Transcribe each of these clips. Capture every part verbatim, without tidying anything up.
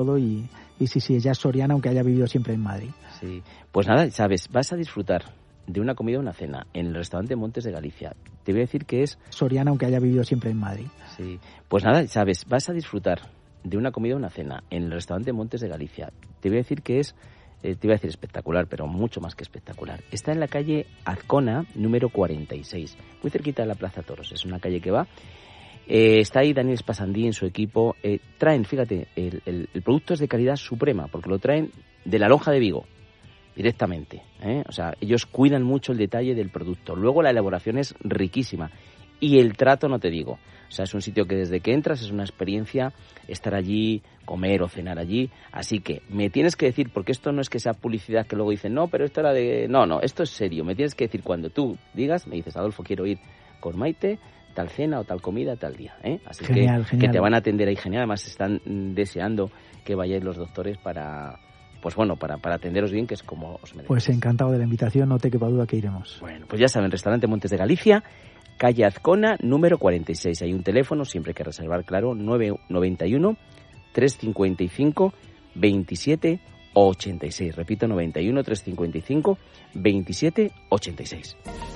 y, y sí, sí, ella es soriana, aunque haya vivido siempre en Madrid. Sí, pues nada, sabes, vas a disfrutar de una comida o una cena en el restaurante Montes de Galicia. Te voy a decir que es... Soriana, aunque haya vivido siempre en Madrid. Sí, pues nada, sabes, vas a disfrutar de una comida o una cena en el restaurante Montes de Galicia. Te voy a decir que es, eh, te iba a decir espectacular, pero mucho más que espectacular. Está en la calle Azcona, número cuarenta y seis, muy cerquita de la Plaza Toros. Es una calle que va... Eh, está ahí Daniel Spasandí en su equipo. Eh, traen, fíjate, el, el, el producto es de calidad suprema, porque lo traen de la lonja de Vigo, directamente, ¿eh? O sea, ellos cuidan mucho el detalle del producto. Luego la elaboración es riquísima. Y el trato, no te digo. O sea, es un sitio que desde que entras es una experiencia estar allí, comer o cenar allí. Así que me tienes que decir, porque esto no es que sea publicidad que luego dicen, no, pero esto era de... No, no, esto es serio. Me tienes que decir cuando tú digas, me dices, Adolfo, quiero ir con Maite, tal cena o tal comida, tal día, ¿eh? Así genial, que, genial. que te van a atender ahí genial. Además están deseando que vayáis los doctores para, pues bueno, para, para atenderos bien, que es como os merecéis. Pues encantado de la invitación, no te quepa duda que iremos. Bueno, pues ya saben, restaurante Montes de Galicia, calle Azcona, número cuarenta y seis. Hay un teléfono, siempre hay que reservar, claro, nueve noventa y uno, trescientos cincuenta y cinco, veintisiete ochenta y seis. Repito, noventa y uno, trescientos cincuenta y cinco, veintisiete ochenta y seis.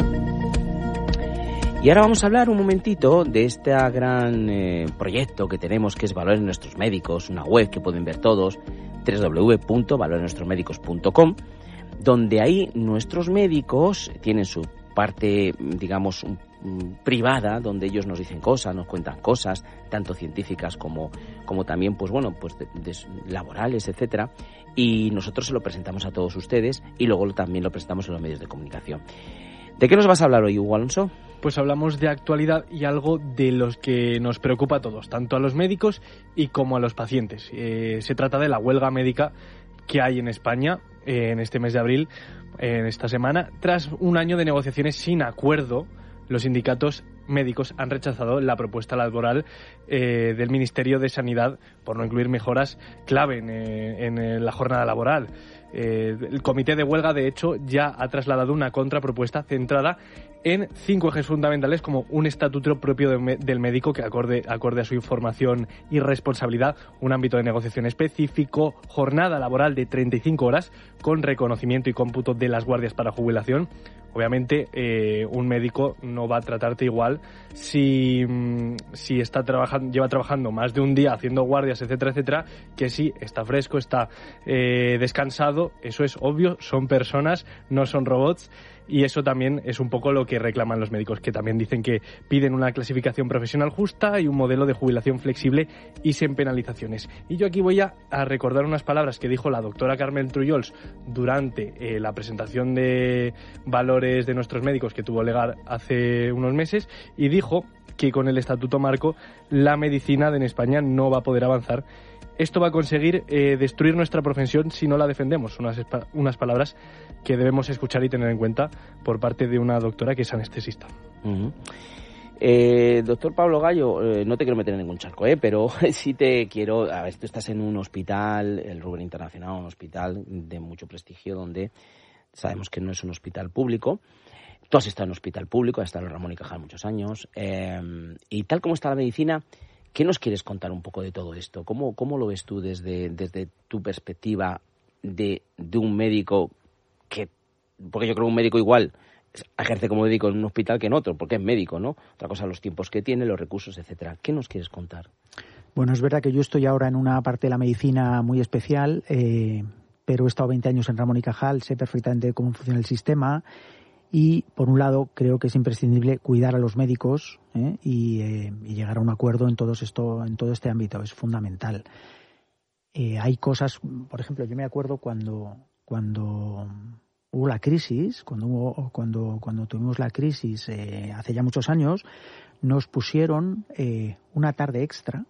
Y ahora vamos a hablar un momentito de este gran eh, proyecto que tenemos, que es Valores Nuestros Médicos, una web que pueden ver todos, doble u doble u doble u punto valores nuestros médicos punto com, donde ahí nuestros médicos tienen su parte, digamos, un, un, privada, donde ellos nos dicen cosas, nos cuentan cosas, tanto científicas como, como también, pues bueno, pues de, de, laborales, etcétera, y nosotros se lo presentamos a todos ustedes y luego también lo presentamos en los medios de comunicación. ¿De qué nos vas a hablar hoy, Hugo Alonso? Pues hablamos de actualidad y algo de los que nos preocupa a todos, tanto a los médicos y como a los pacientes. Eh, se trata de la huelga médica que hay en España eh, en este mes de abril, eh, en esta semana. Tras un año de negociaciones sin acuerdo, los sindicatos médicos han rechazado la propuesta laboral eh, del Ministerio de Sanidad por no incluir mejoras clave en, eh, en la jornada laboral. Eh, el comité de huelga, de hecho, ya ha trasladado una contrapropuesta centrada en cinco ejes fundamentales, como un estatuto propio de me- del médico que acorde, acorde a su información y responsabilidad, un ámbito de negociación específico, jornada laboral de treinta y cinco horas con reconocimiento y cómputo de las guardias para jubilación. Obviamente, eh, un médico no va a tratarte igual si, si está trabajando, lleva trabajando más de un día haciendo guardias, etcétera, etcétera, que si está fresco, está eh, descansado. Eso es obvio, son personas, no son robots. Y eso también es un poco lo que reclaman los médicos, que también dicen que piden una clasificación profesional justa y un modelo de jubilación flexible y sin penalizaciones. Y yo aquí voy a, a recordar unas palabras que dijo la doctora Carmen Trullols durante eh, la presentación de valores de nuestros médicos que tuvo lugar hace unos meses, y dijo que con el Estatuto Marco la medicina en España no va a poder avanzar. Esto va a conseguir eh, destruir nuestra profesión si no la defendemos. Unas, unas palabras que debemos escuchar y tener en cuenta por parte de una doctora que es anestesista. Uh-huh. Eh, doctor Pablo Gallo, eh, no te quiero meter en ningún charco, eh, pero sí te quiero... A ver, tú estás en un hospital, el Rubén Internacional, un hospital de mucho prestigio, donde sabemos que no es un hospital público. Tú has estado en un hospital público, has estado en Ramón y Cajal muchos años, eh, y tal como está la medicina, ¿qué nos quieres contar un poco de todo esto? ¿Cómo, cómo lo ves tú desde, desde tu perspectiva de, de un médico que... Porque yo creo que un médico igual ejerce como médico en un hospital que en otro, porque es médico, ¿no? Otra cosa, los tiempos que tiene, los recursos, etcétera. ¿Qué nos quieres contar? Bueno, es verdad que yo estoy ahora en una parte de la medicina muy especial, eh, pero he estado veinte años en Ramón y Cajal, sé perfectamente cómo funciona el sistema. Y, por un lado, creo que es imprescindible cuidar a los médicos ¿eh? y, eh, y llegar a un acuerdo en, todos esto, en todo este ámbito. Es fundamental. Eh, hay cosas, por ejemplo, yo me acuerdo cuando, cuando hubo la crisis, cuando, hubo, cuando, cuando tuvimos la crisis eh, hace ya muchos años, nos pusieron eh, una tarde extra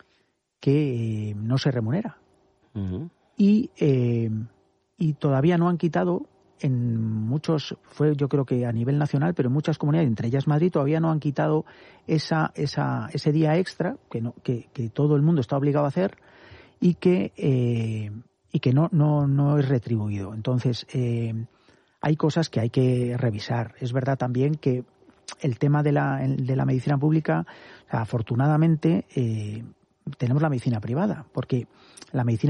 que eh, no se remunera. Uh-huh. Y, eh, y todavía no han quitado... En muchos, fue yo creo que a nivel nacional, pero en muchas comunidades, entre ellas Madrid, todavía no han quitado esa, esa, ese día extra que, no, que, que todo el mundo está obligado a hacer y que, eh, y que no, no, no es retribuido. Entonces, eh, hay cosas que hay que revisar. Es verdad también que el tema de la, de la medicina pública, o sea, afortunadamente, eh, tenemos la medicina privada, porque la medicina